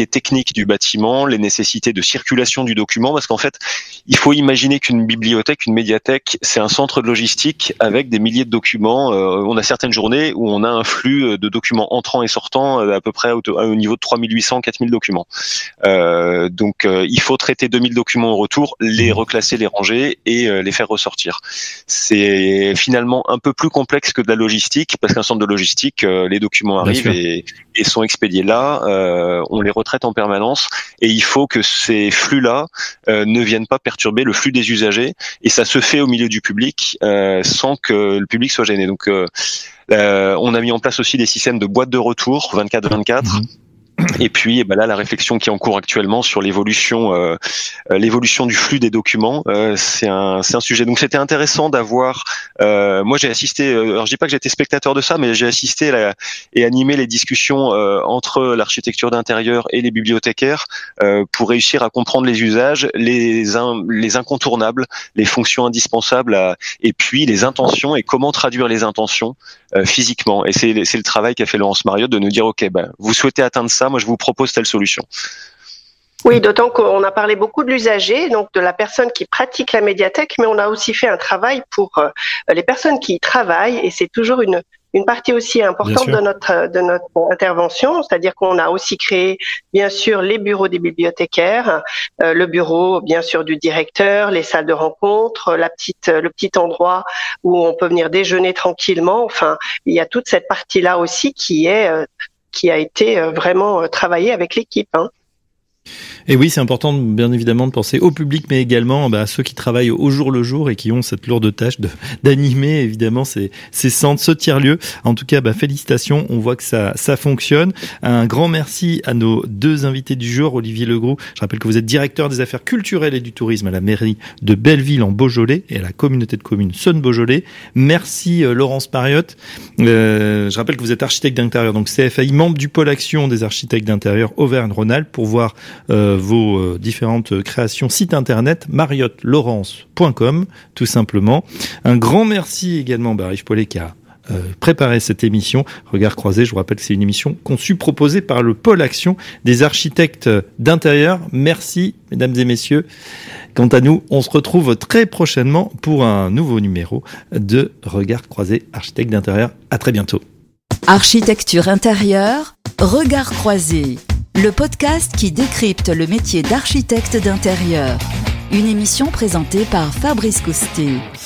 nécessités techniques du bâtiment, les nécessités de circulation du document, parce qu'en fait, il faut imaginer qu'une bibliothèque, une médiathèque, c'est un centre de logistique avec des milliers de documents. On a certaines journées où on a un flux de documents entrants et sortants à peu près au niveau de 3800, 4000 documents. Donc, il faut traiter 2000 documents au retour, les reclasser, les ranger et les faire ressortir. C'est finalement un peu plus complexe que de la logistique, parce qu'un centre de logistique, les documents arrivent et sont expédiés là, on les retraite en permanence, et il faut que ces flux-là ne viennent pas perturber le flux des usagers, et ça se fait au milieu du public sans que le public soit gêné. Donc on a mis en place aussi des systèmes de boîtes de retour 24/24. Et puis là, la réflexion qui est en cours actuellement sur l'évolution du flux des documents, c'est un sujet. Donc c'était intéressant d'avoir. Moi, j'ai assisté. Alors, je dis pas que j'étais spectateur de ça, mais j'ai assisté et animé les discussions entre l'architecture d'intérieur et les bibliothécaires pour réussir à comprendre les usages, les incontournables, les fonctions indispensables, et puis les intentions et comment traduire les intentions physiquement. Et c'est le travail qu'a fait Laurence Mariotte de nous dire ok, vous souhaitez atteindre ça. Moi, je vous propose telle solution. Oui, d'autant qu'on a parlé beaucoup de l'usager, donc de la personne qui pratique la médiathèque, mais on a aussi fait un travail pour les personnes qui y travaillent, et c'est toujours une partie aussi importante de notre intervention, c'est-à-dire qu'on a aussi créé, bien sûr, les bureaux des bibliothécaires, le bureau, bien sûr, du directeur, les salles de rencontre, le petit endroit où on peut venir déjeuner tranquillement. Enfin, il y a toute cette partie-là aussi qui a été vraiment travaillée avec l'équipe. Et oui, c'est important, bien évidemment, de penser au public, mais également à ceux qui travaillent au jour le jour et qui ont cette lourde tâche d'animer, évidemment, ces centres, ce tiers-lieu. En tout cas, félicitations. On voit que ça fonctionne. Un grand merci à nos deux invités du jour, Olivier Legroux. Je rappelle que vous êtes directeur des affaires culturelles et du tourisme à la mairie de Belleville en Beaujolais et à la communauté de communes Saône-Beaujolais. Merci, Laurence Mariotte. Je rappelle que vous êtes architecte d'intérieur, donc CFAI, membre du pôle action des architectes d'intérieur Auvergne-Rhône-Alpes. Pour voir vos différentes créations, site internet mariottelawrence.com, tout simplement. Un grand merci également à Yves Paulet qui a préparé cette émission. Regard croisé, je vous rappelle que c'est une émission conçue, proposée par le pôle action des architectes d'intérieur. Merci, mesdames et messieurs. Quant à nous, on se retrouve très prochainement pour un nouveau numéro de Regard croisé, architecte d'intérieur. À très bientôt. Architecture intérieure, Regard croisé. Le podcast qui décrypte le métier d'architecte d'intérieur. Une émission présentée par Fabrice Coustet.